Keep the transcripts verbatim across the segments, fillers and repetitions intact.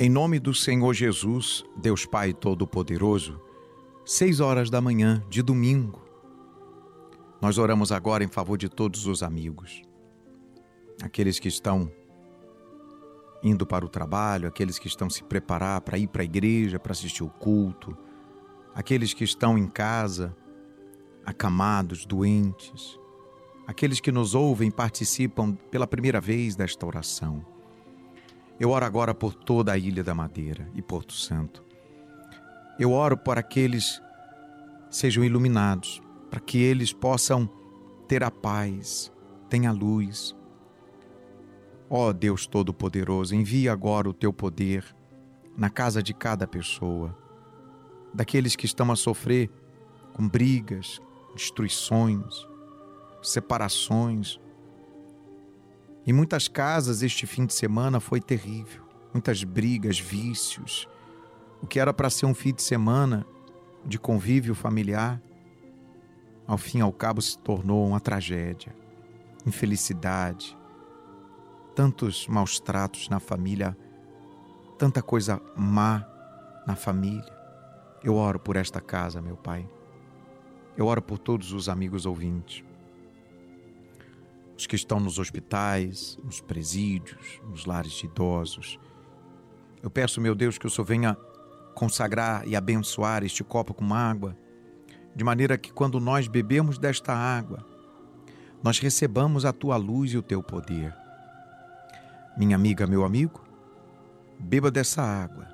Em nome do Senhor Jesus, Deus Pai Todo-Poderoso, seis horas da manhã de domingo, nós oramos agora em favor de todos os amigos, aqueles que estão indo para o trabalho, aqueles que estão se preparar para ir para a igreja, para assistir o culto, aqueles que estão em casa, acamados, doentes, aqueles que nos ouvem e participam pela primeira vez desta oração. Eu oro agora por toda a Ilha da Madeira e Porto Santo. Eu oro para que eles sejam iluminados, para que eles possam ter a paz, tenha a luz. Ó Deus Todo-Poderoso, envia agora o Teu poder na casa de cada pessoa, daqueles que estão a sofrer com brigas, destruições, separações. Em muitas casas este fim de semana foi terrível, muitas brigas, vícios. O que era para ser um fim de semana de convívio familiar, ao fim e ao cabo se tornou uma tragédia, infelicidade, tantos maus tratos na família, tanta coisa má na família. Eu oro por esta casa, meu Pai. Eu oro por todos os amigos ouvintes, os que estão nos hospitais, nos presídios, nos lares de idosos. Eu peço, meu Deus, que o Senhor venha consagrar e abençoar este copo com água, de maneira que quando nós bebemos desta água, nós recebamos a Tua luz e o Teu poder. Minha amiga, meu amigo, beba dessa água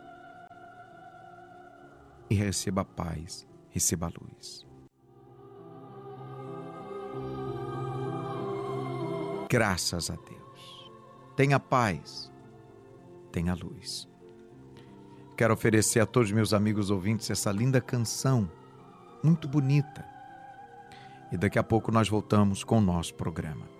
e receba a paz, receba a luz. Graças a Deus. Tenha paz, tenha luz. Quero oferecer a todos os meus amigos ouvintes essa linda canção, muito bonita. E daqui a pouco nós voltamos com o nosso programa.